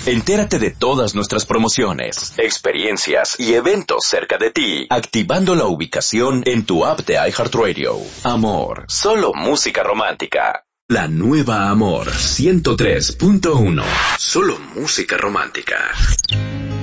Entérate de todas nuestras promociones, experiencias y eventos cerca de ti, activando la ubicación en tu app de iHeartRadio. Amor, solo música romántica. La nueva Amor 103.1. Solo música romántica.